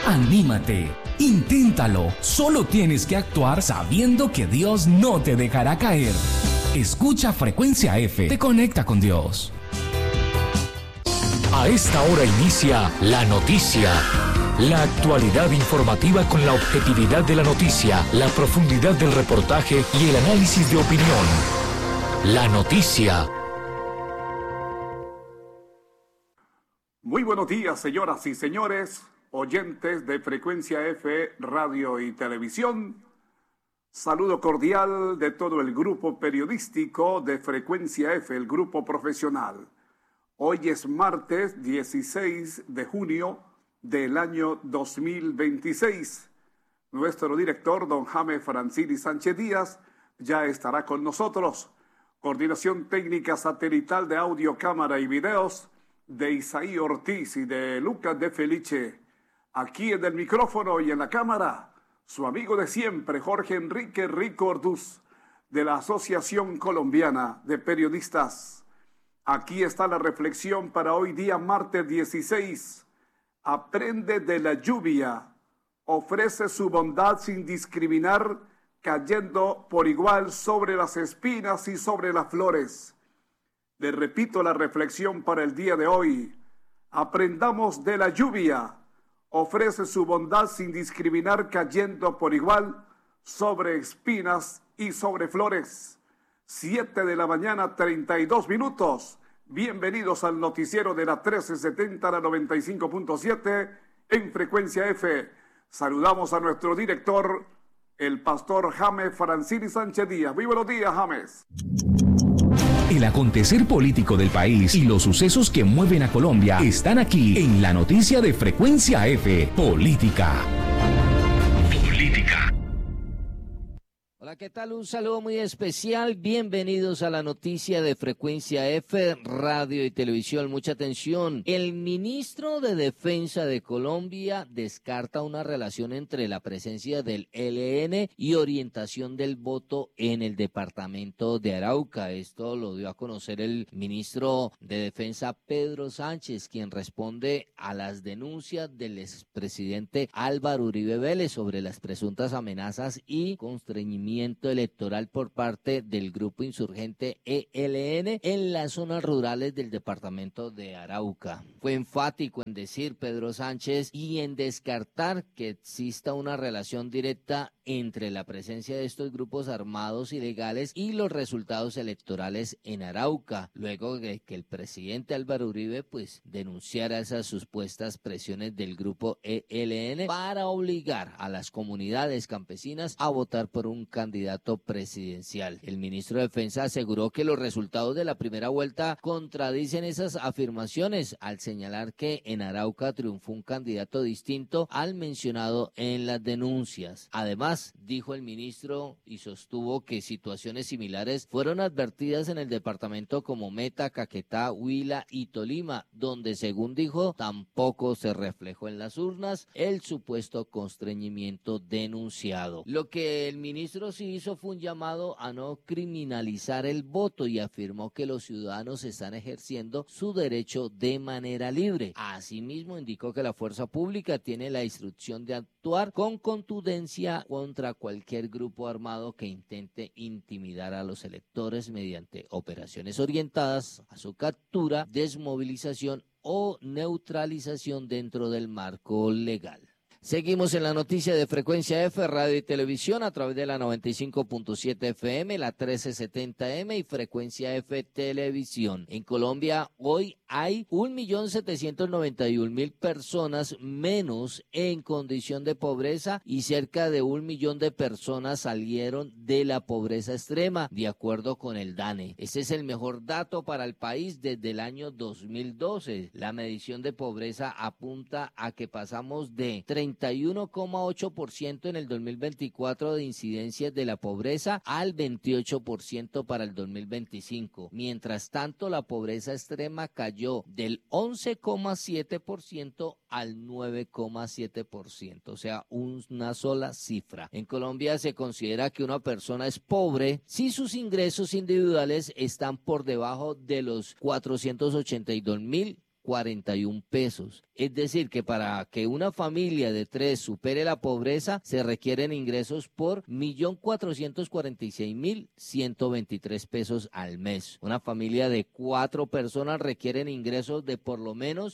Anímate, inténtalo. Solo tienes que actuar sabiendo que Dios no te dejará caer. Escucha Frecuencia F, te conecta con Dios. A esta hora inicia La Noticia. La actualidad informativa con la objetividad de la noticia, la profundidad del reportaje y el análisis de opinión. La Noticia. Muy buenos días, señoras y señores, oyentes de Frecuencia F, radio y televisión. Saludo cordial de todo el grupo periodístico de Frecuencia F, el grupo profesional. Hoy es martes 16 de junio del año 2026. Nuestro director, don Jaime Francini Sánchez Díaz, ya estará con nosotros. Coordinación técnica satelital de audio, cámara y videos de Isaí Ortiz y de Lucas de Felice. Aquí en el micrófono y en la cámara, su amigo de siempre, Jorge Enrique Rico Orduz, de la Asociación Colombiana de Periodistas. Aquí está la reflexión para hoy día, martes 16. Aprende de la lluvia, ofrece su bondad sin discriminar, cayendo por igual sobre las espinas y sobre las flores. Le repito la reflexión para el día de hoy. Aprendamos de la lluvia, ofrece su bondad sin discriminar, cayendo por igual sobre espinas y sobre flores. 7 de la mañana, 32 minutos. Bienvenidos al noticiero de la 1370, la 95.7 en Frecuencia F. Saludamos a nuestro director, el pastor Jaime Francini Sánchez Díaz. Muy buenos días, James. El acontecer político del país y los sucesos que mueven a Colombia están aquí en la noticia de Frecuencia F, Política. Hola, ¿qué tal? Un saludo muy especial. Bienvenidos a la noticia de Frecuencia F, radio y televisión. Mucha atención. El ministro de Defensa de Colombia descarta una relación entre la presencia del ELN y orientación del voto en el departamento de Arauca. Esto lo dio a conocer el ministro de Defensa Pedro Sánchez, quien responde a las denuncias del expresidente Álvaro Uribe Vélez sobre las presuntas amenazas y constreñimientos electoral por parte del grupo insurgente ELN en las zonas rurales del departamento de Arauca. Fue enfático en decir Pedro Sánchez y en descartar que exista una relación directa entre la presencia de estos grupos armados ilegales y los resultados electorales en Arauca, luego de que el presidente Álvaro Uribe denunciara esas supuestas presiones del grupo ELN para obligar a las comunidades campesinas a votar por un candidato presidencial. El ministro de Defensa aseguró que los resultados de la primera vuelta contradicen esas afirmaciones al señalar que en Arauca triunfó un candidato distinto al mencionado en las denuncias. Además, dijo el ministro y sostuvo que situaciones similares fueron advertidas en el departamento como Meta, Caquetá, Huila y Tolima, donde según dijo tampoco se reflejó en las urnas el supuesto constreñimiento denunciado. Lo que el ministro sí hizo fue un llamado a no criminalizar el voto y afirmó que los ciudadanos están ejerciendo su derecho de manera libre. Asimismo, indicó que la fuerza pública tiene la instrucción de actuar con contundencia contra cualquier grupo armado que intente intimidar a los electores mediante operaciones orientadas a su captura, desmovilización o neutralización dentro del marco legal. Seguimos en la noticia de Frecuencia F, radio y televisión a través de la 95.7 FM, la 1370M y Frecuencia F Televisión. En Colombia hoy hay 1.791.000 personas menos en condición de pobreza y cerca de 1 millón de personas salieron de la pobreza extrema, de acuerdo con el DANE. Este es el mejor dato para el país desde el año 2012. La medición de pobreza apunta a que pasamos de 31,8% en el 2024 de incidencias de la pobreza al 28% para el 2025. Mientras tanto, la pobreza extrema cayó del 11,7% al 9,7%, o sea, una sola cifra. En Colombia se considera que una persona es pobre si sus ingresos individuales están por debajo de los 482.000 41 pesos. Es decir, que para que una familia de 3 supere la pobreza, se requieren ingresos por 1.446.123 pesos al mes. Una familia de 4 personas requieren ingresos de por lo menos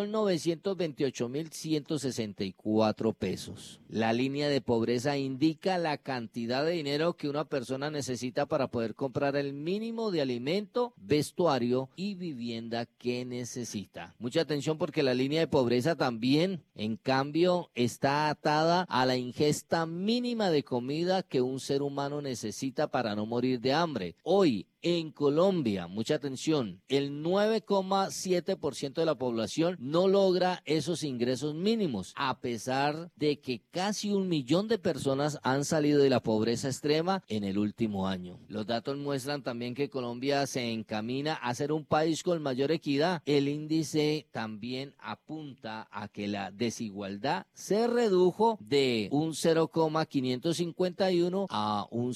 1.928.164 pesos. La línea de pobreza indica la cantidad de dinero que una persona necesita para poder comprar el mínimo de alimento, vestuario y vivienda que necesita. Mucha atención, porque la línea de pobreza también, en cambio, está atada a la ingesta mínima de comida que un ser humano necesita para no morir de hambre. Hoy, en Colombia, mucha atención, el 9,7% de la población no logra esos ingresos mínimos, a pesar de que casi 1 millón de personas han salido de la pobreza extrema en el último año. Los datos muestran también que Colombia se encamina a ser un país con mayor equidad. El índice también apunta a que la desigualdad se redujo de un 0,551 a un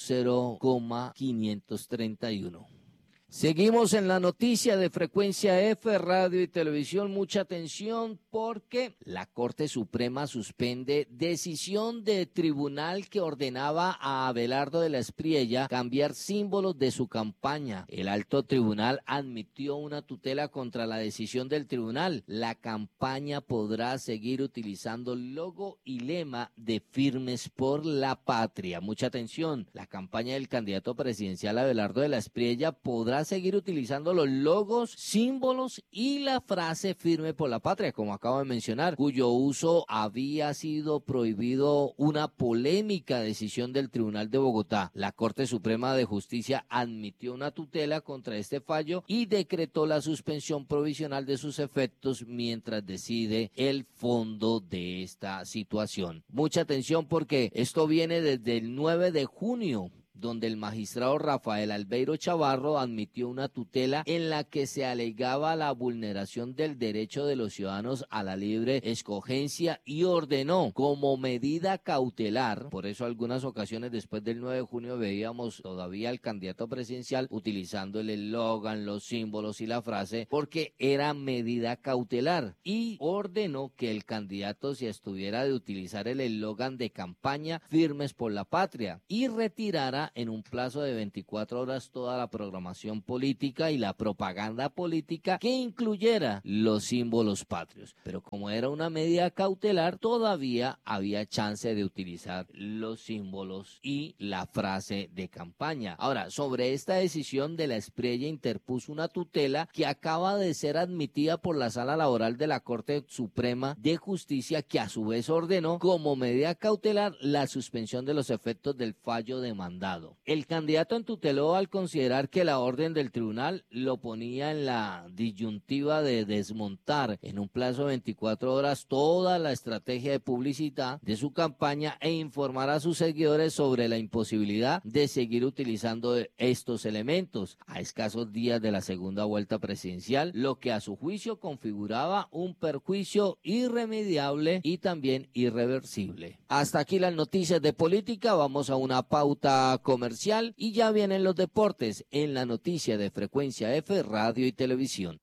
0,531. Seguimos en la noticia de Frecuencia F, Radio y Televisión. Mucha atención, porque la Corte Suprema suspende decisión de tribunal que ordenaba a Abelardo de la Espriella cambiar símbolos de su campaña. El alto tribunal admitió una tutela contra la decisión del tribunal. La campaña podrá seguir utilizando logo y lema de Firmes por la Patria. Mucha atención, la campaña del candidato presidencial Abelardo de la Espriella podrá seguir utilizando los logos, símbolos y la frase Firme por la Patria, como acabo de mencionar, cuyo uso había sido prohibido una polémica decisión del Tribunal de Bogotá. La Corte Suprema de Justicia admitió una tutela contra este fallo y decretó la suspensión provisional de sus efectos mientras decide el fondo de esta situación. Mucha atención, porque esto viene desde el 9 de junio, donde el magistrado Rafael Albeiro Chavarro admitió una tutela en la que se alegaba la vulneración del derecho de los ciudadanos a la libre escogencia y ordenó como medida cautelar. Por eso algunas ocasiones después del 9 de junio veíamos todavía al candidato presidencial utilizando el eslogan, los símbolos y la frase, porque era medida cautelar, y ordenó que el candidato se abstuviera de utilizar el eslogan de campaña Firmes por la Patria y retirara en un plazo de 24 horas toda la programación política y la propaganda política que incluyera los símbolos patrios. Pero como era una medida cautelar, todavía había chance de utilizar los símbolos y la frase de campaña. Ahora, sobre esta decisión de la Espriella interpuso una tutela que acaba de ser admitida por la Sala Laboral de la Corte Suprema de Justicia, que a su vez ordenó como medida cautelar la suspensión de los efectos del fallo demandado. El candidato entuteló al considerar que la orden del tribunal lo ponía en la disyuntiva de desmontar en un plazo de 24 horas toda la estrategia de publicidad de su campaña e informar a sus seguidores sobre la imposibilidad de seguir utilizando estos elementos a escasos días de la segunda vuelta presidencial, lo que a su juicio configuraba un perjuicio irremediable y también irreversible. Hasta aquí las noticias de política. Vamos a una pauta comercial y ya vienen los deportes en la noticia de Frecuencia F, Radio y Televisión.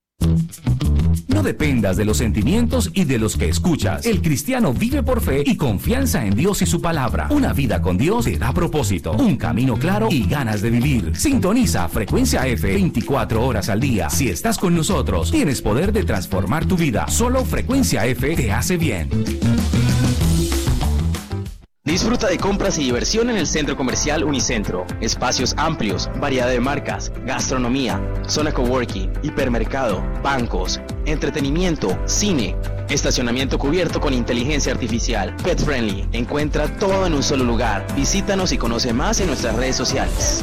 No dependas de los sentimientos y de los que escuchas. El cristiano vive por fe y confianza en Dios y su palabra. Una vida con Dios te da propósito, un camino claro y ganas de vivir. Sintoniza Frecuencia F 24 horas al día. Si estás con nosotros, tienes poder de transformar tu vida. Solo Frecuencia F te hace bien. Disfruta de compras y diversión en el Centro Comercial Unicentro. Espacios amplios, variedad de marcas, gastronomía, zona coworking, hipermercado, bancos, entretenimiento, cine, estacionamiento cubierto con inteligencia artificial, pet friendly. Encuentra todo en un solo lugar. Visítanos y conoce más en nuestras redes sociales.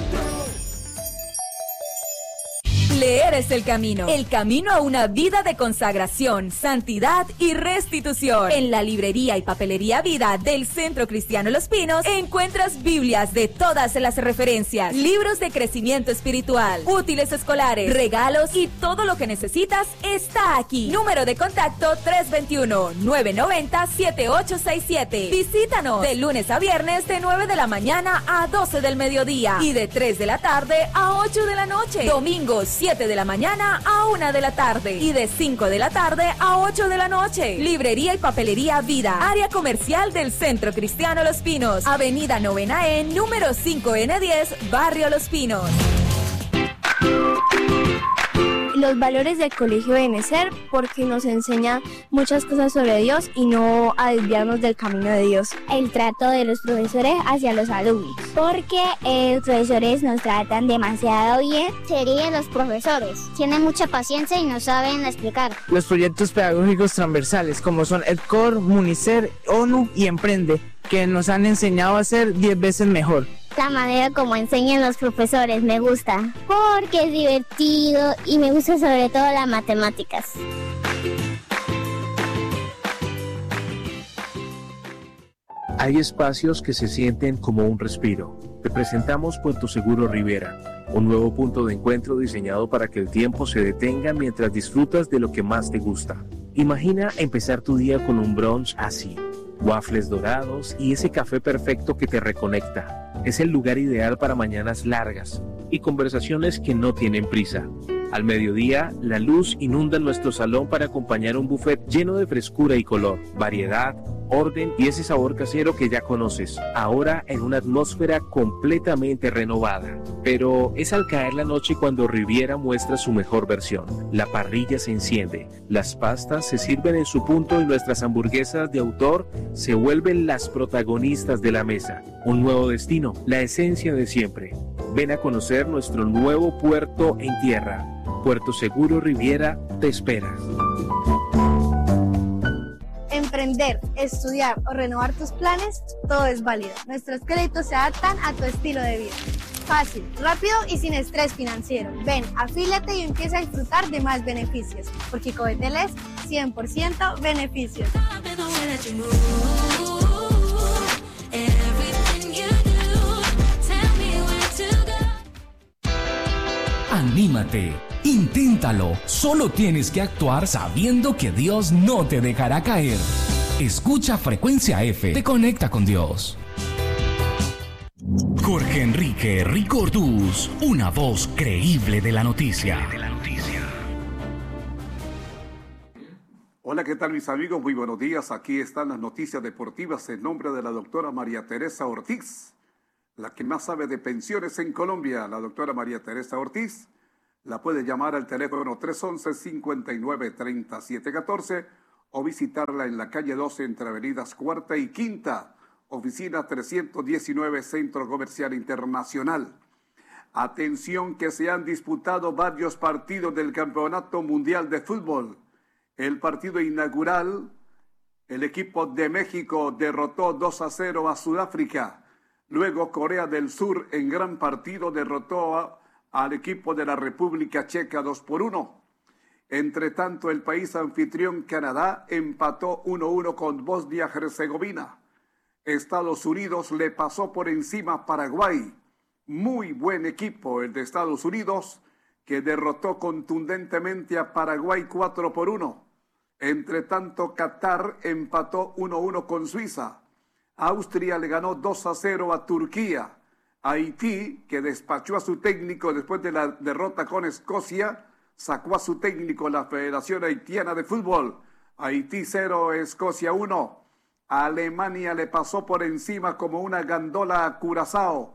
Leer es el camino a una vida de consagración, santidad y restitución. En la librería y papelería Vida del Centro Cristiano Los Pinos encuentras Biblias de todas las referencias, libros de crecimiento espiritual, útiles escolares, regalos y todo lo que necesitas está aquí. Número de contacto 321-990-7867. Visítanos de lunes a viernes de 9 de la mañana a 12 del mediodía y de 3 de la tarde a 8 de la noche. Domingos 7 7 de la mañana a 1 de la tarde y de 5 de la tarde a 8 de la noche. Librería y papelería Vida, área comercial del Centro Cristiano Los Pinos, Avenida 9E, número 5N10, Barrio Los Pinos. Los valores del colegio deben ser porque nos enseña muchas cosas sobre Dios y no a desviarnos del camino de Dios. El trato de los profesores hacia los alumnos, porque los profesores nos tratan demasiado bien. Serían los profesores, tienen mucha paciencia y nos saben explicar. Los proyectos pedagógicos transversales como son EdCor, Municer, ONU y Emprende, que nos han enseñado a ser 10 veces mejor. La manera como enseñan los profesores me gusta, porque es divertido y me gusta sobre todo las matemáticas. Hay espacios que se sienten como un respiro. Te presentamos Puerto Seguro Riviera, un nuevo punto de encuentro diseñado para que el tiempo se detenga mientras disfrutas de lo que más te gusta. Imagina empezar tu día con un brunch así, waffles dorados y ese café perfecto que te reconecta. Es el lugar ideal para mañanas largas y conversaciones que no tienen prisa. Al mediodía, la luz inunda nuestro salón para acompañar un buffet lleno de frescura y color, variedad, orden y ese sabor casero que ya conoces, ahora en una atmósfera completamente renovada. Pero es al caer la noche cuando Riviera muestra su mejor versión. La parrilla se enciende, las pastas se sirven en su punto y nuestras hamburguesas de autor se vuelven las protagonistas de la mesa. Un nuevo destino, la esencia de siempre. Ven a conocer nuestro nuevo puerto en tierra. Puerto Seguro Riviera te espera. Emprender, estudiar o renovar tus planes, todo es válido. Nuestros créditos se adaptan a tu estilo de vida. Fácil, rápido y sin estrés financiero. Ven, afíliate y empieza a disfrutar de más beneficios. Porque Covetel es 100% beneficios. Anímate, inténtalo. Solo tienes que actuar sabiendo que Dios no te dejará caer. Escucha Frecuencia F, te conecta con Dios. Jorge Enrique Ricordús, una voz creíble de la noticia. Hola, ¿qué tal mis amigos? Muy buenos días. Aquí están las noticias deportivas en nombre de la doctora María Teresa Ortiz, la que más sabe de pensiones en Colombia. La doctora María Teresa Ortiz la puede llamar al teléfono 311-593714 o visitarla en la calle 12 entre avenidas Cuarta y Quinta, oficina 319, Centro Comercial Internacional. Atención que se han disputado varios partidos del Campeonato Mundial de Fútbol. El partido inaugural, el equipo de México derrotó 2-0 a Sudáfrica. Luego Corea del Sur en gran partido derrotó al equipo de la República Checa 2-1. Entre tanto, el país anfitrión Canadá empató 1-1 con Bosnia-Herzegovina. Estados Unidos le pasó por encima a Paraguay. Muy buen equipo el de Estados Unidos, que derrotó contundentemente a Paraguay 4-1. Entre tanto, Qatar empató 1-1 con Suiza. Austria le ganó 2-0 a Turquía. Haití, que despachó a su técnico después de la derrota con Escocia, sacó a su técnico la Federación Haitiana de Fútbol. Haití 0, Escocia 1. Alemania le pasó por encima como una gandola a Curazao.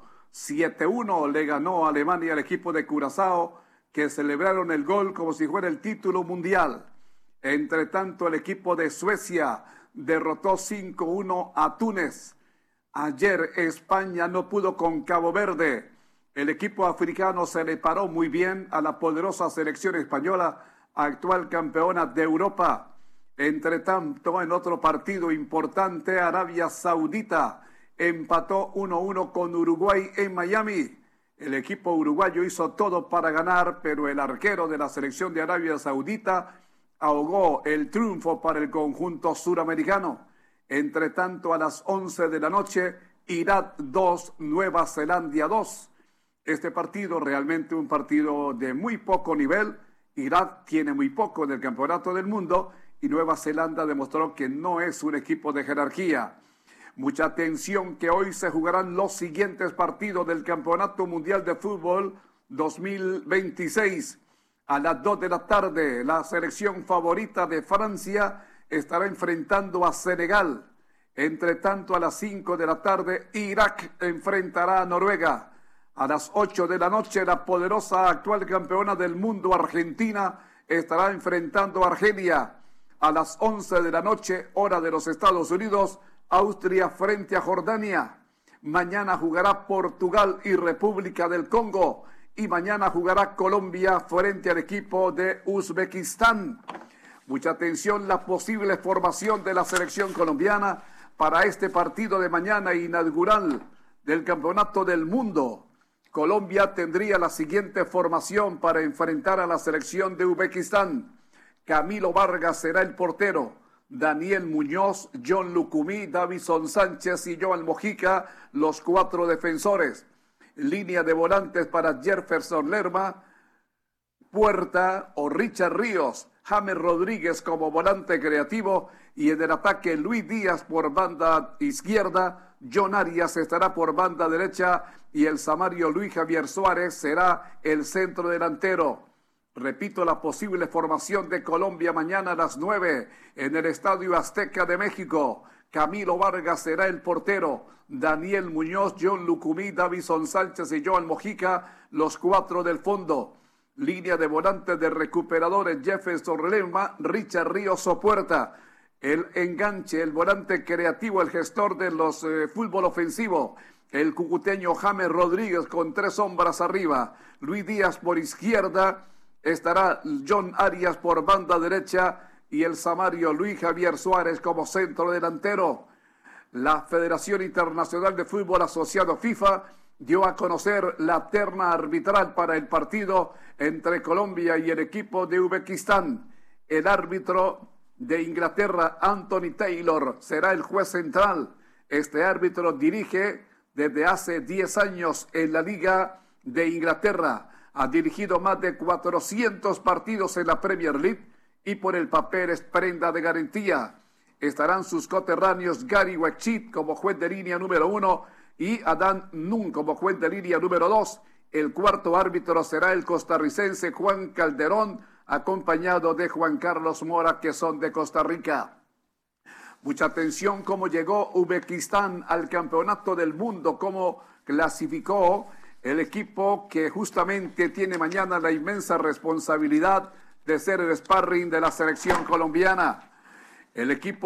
7-1 le ganó Alemania al equipo de Curazao, que celebraron el gol como si fuera el título mundial. Entre tanto, el equipo de Suecia derrotó 5-1 a Túnez. Ayer España no pudo con Cabo Verde. El equipo africano se le paró muy bien a la poderosa selección española, actual campeona de Europa. Entre tanto, en otro partido importante, Arabia Saudita empató 1-1 con Uruguay en Miami. El equipo uruguayo hizo todo para ganar, pero el arquero de la selección de Arabia Saudita ahogó el triunfo para el conjunto suramericano. Entre tanto, a las 11 de la noche, Irak 2, Nueva Zelanda 2. Este partido, realmente un partido de muy poco nivel. Irak tiene muy poco en el campeonato del mundo y Nueva Zelanda demostró que no es un equipo de jerarquía. Mucha atención que hoy se jugarán los siguientes partidos del Campeonato Mundial de Fútbol 2026. A las 2 de la tarde, la selección favorita de Francia estará enfrentando a Senegal. Entre tanto, a las 5 de la tarde, Irak enfrentará a Noruega. A las 8 de la noche, la poderosa actual campeona del mundo, Argentina, estará enfrentando a Argelia. A las 11 de la noche, hora de los Estados Unidos, Austria frente a Jordania. Mañana jugará Portugal y República del Congo. Y mañana jugará Colombia frente al equipo de Uzbekistán. Mucha atención, la posible formación de la selección colombiana para este partido de mañana inaugural del Campeonato del Mundo. Colombia tendría la siguiente formación para enfrentar a la selección de Uzbekistán. Camilo Vargas será el portero. Daniel Muñoz, John Lucumí, Davison Sánchez y Joan Mojica, los 4 defensores. Línea de volantes para Jefferson Lerma, Puerta o Richard Ríos, James Rodríguez como volante creativo y en el ataque Luis Díaz por banda izquierda, John Arias estará por banda derecha y el samario Luis Javier Suárez será el centro delantero. Repito la posible formación de Colombia mañana a las 9 en el Estadio Azteca de México. Camilo Vargas será el portero. Daniel Muñoz, John Lucumí, Davison Sánchez y Joan Mojica, los 4 del fondo. Línea de volantes de recuperadores Jefferson Lerma, Richard Ríos o Puerta. El enganche, el volante creativo, el gestor de los fútbol ofensivo. El cucuteño James Rodríguez con 3 sombras arriba. Luis Díaz por izquierda. Estará John Arias por banda derecha y el samario Luis Javier Suárez como centro delantero. La Federación Internacional de Fútbol Asociado FIFA dio a conocer la terna arbitral para el partido entre Colombia y el equipo de Uzbekistán. El árbitro de Inglaterra, Anthony Taylor, será el juez central. Este árbitro dirige desde hace 10 años en la Liga de Inglaterra. Ha dirigido más de 400 partidos en la Premier League y por el papel es prenda de garantía. Estarán sus coterráneos Gary Wexit como juez de línea número 1 y Adán Nun como juez de línea número 2. El cuarto árbitro será el costarricense Juan Calderón, acompañado de Juan Carlos Mora, que son de Costa Rica. Mucha atención cómo llegó Uzbekistán al Campeonato del Mundo, cómo clasificó el equipo que justamente tiene mañana la inmensa responsabilidad de ser el sparring de la selección colombiana. El equipo